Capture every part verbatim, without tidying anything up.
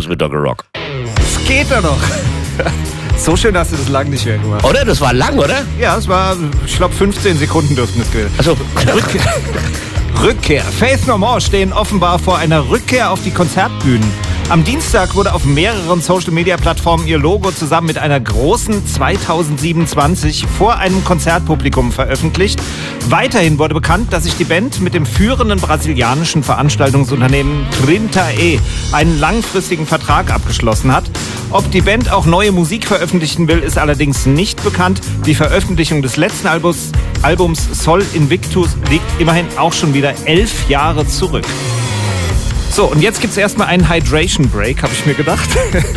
Blues mit Dogger Rock. Es geht doch noch. So schön hast du das lang nicht mehr gemacht. Oder? Das war lang, oder? Ja, es war, ich glaube, fünfzehn Sekunden dürften es gewesen. Also Rückkehr. Rückkehr. Faith No More stehen offenbar vor einer Rückkehr auf die Konzertbühnen. Am Dienstag wurde auf mehreren Social-Media-Plattformen ihr Logo zusammen mit einer großen zweitausendsiebenundzwanzig vor einem Konzertpublikum veröffentlicht. Weiterhin wurde bekannt, dass sich die Band mit dem führenden brasilianischen Veranstaltungsunternehmen trinta E einen langfristigen Vertrag abgeschlossen hat. Ob die Band auch neue Musik veröffentlichen will, ist allerdings nicht bekannt. Die Veröffentlichung des letzten Albums, Albums Sol Invictus liegt immerhin auch schon wieder elf Jahre zurück. So, und jetzt gibt's erstmal einen Hydration Break, habe ich mir gedacht.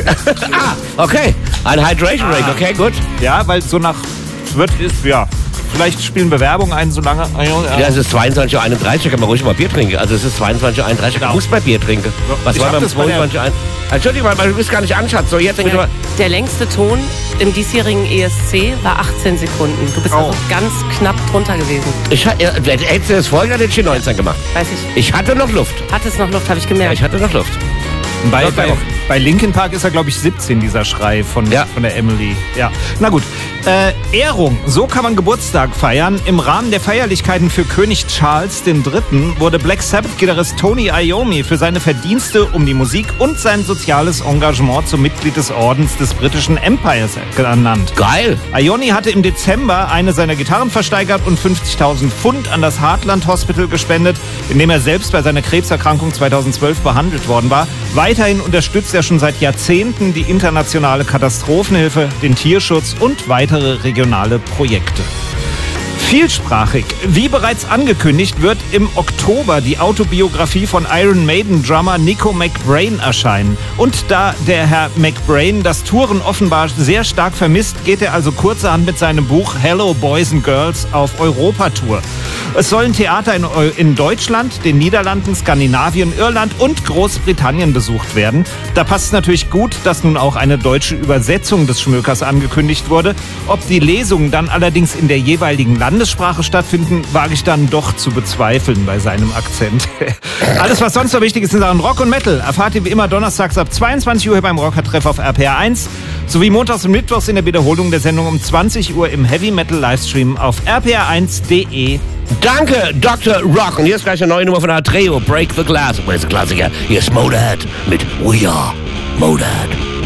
ah, okay. Ein Hydration Break, okay, gut. Ja, weil so nach wird ist, ja, vielleicht spielen wir Werbung ein, solange... Ja, es ist zweiundzwanzig Uhr einunddreißig, kann man ruhig mal Bier trinken. Also es ist zweiundzwanzig Uhr einunddreißig, Genau. du musst mal Bier trinken. Was Ich war hab beim das bei der- zweiundzwanzig Uhr einunddreißig? Entschuldigung, weil du bist gar nicht anschatzt. So, jetzt denke ich mal... Der längste Ton im diesjährigen E S C war achtzehn Sekunden. Du bist Oh. also ganz knapp drunter gewesen. Ich, ha- ja, hättest du das vorher, hätte ich neunzehn gemacht. Weiß ich. Ich hatte noch Luft. Hat es noch Luft, habe ich Ja, gemerkt. ich hatte noch Luft. Bei, Ja, bei, doch. bei Linkin Park ist er, glaube ich, siebzehn, dieser Schrei von, Ja. von der Emily. Ja. Na gut. Äh, Ehrung. So kann man Geburtstag feiern. Im Rahmen der Feierlichkeiten für König Charles der Dritte. wurde Black Sabbath-Gitarrist Tony Iommi für seine Verdienste um die Musik und sein soziales Engagement zum Mitglied des Ordens des britischen Empires ernannt. Geil. Iommi hatte im Dezember eine seiner Gitarren versteigert und fünfzigtausend Pfund an das Heartland Hospital gespendet, in dem er selbst bei seiner Krebserkrankung zweitausendzwölf behandelt worden war. Weiterhin unterstützt er schon seit Jahrzehnten die internationale Katastrophenhilfe, den Tierschutz und weitere regionale Projekte. Vielsprachig. Wie bereits angekündigt, wird im Oktober die Autobiografie von Iron Maiden-Drummer Nico McBrain erscheinen. Und da der Herr McBrain das Touren offenbar sehr stark vermisst, geht er also kurzerhand mit seinem Buch Hello Boys and Girls auf Europatour. Es sollen Theater in, Eu- in Deutschland, den Niederlanden, Skandinavien, Irland und Großbritannien besucht werden. Da passt es natürlich gut, dass nun auch eine deutsche Übersetzung des Schmökers angekündigt wurde. Ob die Lesungen dann allerdings in der jeweiligen Landessprache stattfinden, wage ich dann doch zu bezweifeln bei seinem Akzent. Alles, was sonst so wichtig ist in Sachen Rock und Metal, erfahrt ihr wie immer donnerstags ab zweiundzwanzig Uhr hier beim Rockertreff auf R P R eins sowie montags und mittwochs in der Wiederholung der Sendung um zwanzig Uhr im Heavy Metal Livestream auf r p r eins punkt d e. Danke, Doktor Rock. Und hier ist gleich eine neue Nummer von Atreo, Break the Glass. Und jetzt ein Klassiker. Hier ist Motorhead mit We Are Motorhead.